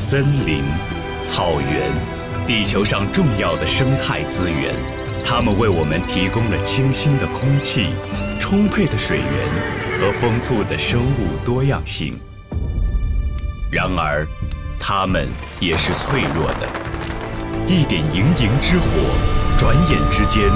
森林、草原，地球上重要的生态资源，它们为我们提供了清新的空气、充沛的水源和丰富的生物多样性。然而，它们也是脆弱的，一点营营之火，转眼之间